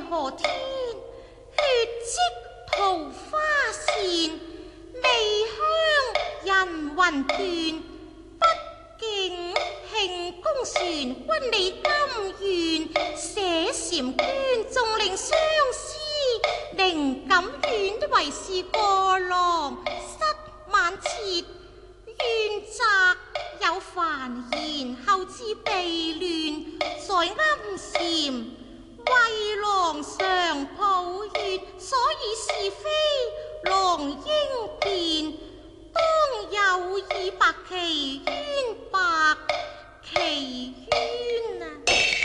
何天？血跡桃花扇，味香人魂斷。不敬慶功船，君你甘願寫禪卷，縱令相思寧敢願的為是過郎失晚節。願擇有煩言，後至避亂，在暗禪為郎常抱怨，所以是非郎應辨，當有以白旗